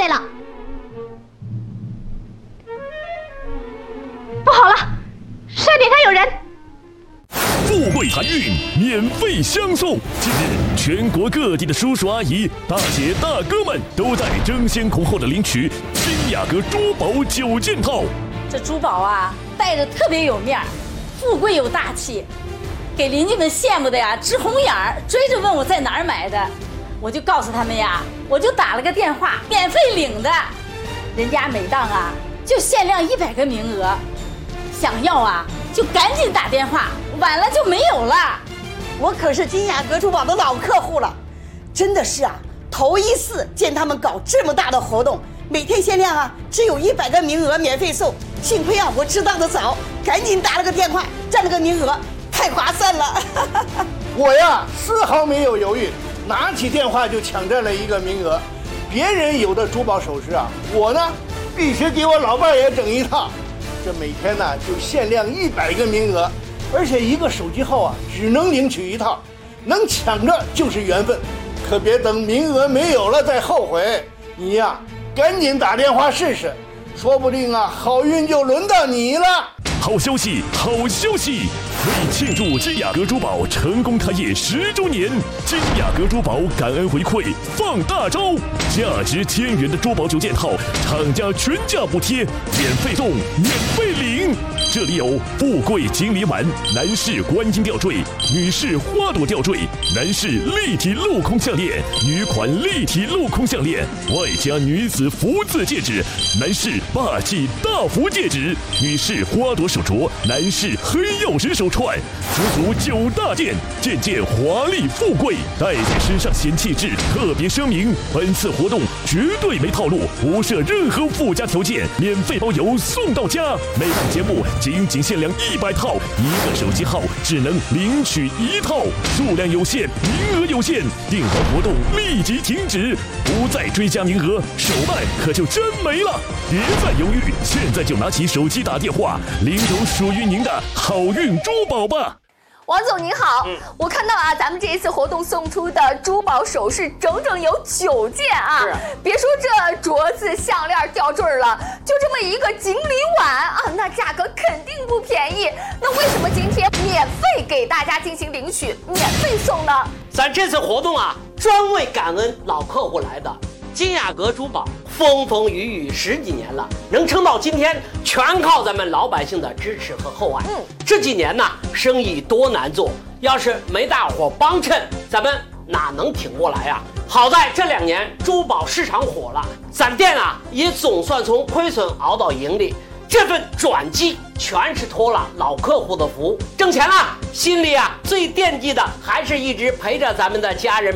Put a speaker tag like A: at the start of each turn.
A: 费了。不好了，帅点上有人！
B: 富贵韩运免费相送。近日，全国各地的叔叔阿姨、大姐大哥们都在争先恐后的领取金雅阁珠宝9件套。
C: 这珠宝啊，戴着特别有面儿，富贵有大气，给邻居们羡慕的呀直红眼儿，追着问我在哪儿买的，我就告诉他们呀，我就打了个电话，免费领的。人家每档啊就限量100个名额，想要啊就赶紧打电话，晚了就没有了。
D: 我可是金雅阁珠宝的老客户了，真的是啊，头一次见他们搞这么大的活动，每天限量啊，只有100个名额免费送。幸亏啊，我知道的早，赶紧打了个电话，占了个名额，太划算了。
E: 我呀，丝毫没有犹豫，拿起电话就抢占了1个名额。别人有的珠宝首饰啊，我呢必须给我老伴也整一套。这每天呢就限量100个名额，而且1个手机号啊只能领取1套，能抢着就是缘分，可别等名额没有了再后悔。你呀，赶紧打电话试试，说不定啊好运就轮到你了。
B: 好消息，好消息！为庆祝金雅阁珠宝成功开业10周年，金雅阁珠宝感恩回馈放大招，价值1000元的珠宝9件套，厂家全价补贴，免费送，免费领。这里有富贵锦鲤碗、男士观音吊坠、女士花朵吊坠、男士立体镂空项链、女款立体镂空项链，外加女子福字戒指、男士霸气大福戒指、女士花朵手镯、男士黑曜石手串，足足9大件，件件华丽富贵，戴在身上显气质。特别声明，本次活动绝对没套路，不设任何附加条件，免费包邮送到家。每档节目仅限量100套，1个手机号只能领取1套，数量有限，名额有限，订单活动立即停止，不再追加名额，手办可就真没了。别再犹豫，现在就拿起手机打电话，领走属于您的好运珠宝吧。
F: 王总您好，我看到啊，咱们这一次活动送出的珠宝首饰整整有9件啊！别说这镯子、项链、吊坠了，就这么一个锦鲤碗啊，那价格肯定不便宜。那为什么今天免费给大家进行领取，免费送呢？
G: 咱这次活动啊，专为感恩老客户来的。金雅阁珠宝风风雨雨10几年了，能撑到今天，全靠咱们老百姓的支持和厚爱。这几年呢，生意多难做，要是没大伙帮衬，咱们哪能挺过来呀？好在这2年珠宝市场火了，咱店啊也总算从亏损熬到盈利。这份转机全是托了老客户的福，挣钱了，心里啊最惦记的还是一直陪着咱们的家人